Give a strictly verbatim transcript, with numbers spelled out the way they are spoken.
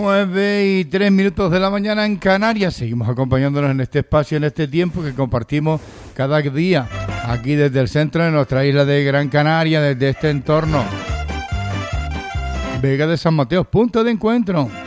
nueve y tres minutos de la mañana en Canarias. Seguimos acompañándonos en este espacio, en este tiempo que compartimos cada día aquí desde el centro de nuestra isla de Gran Canaria, desde este entorno. Vega de San Mateo, punto de encuentro.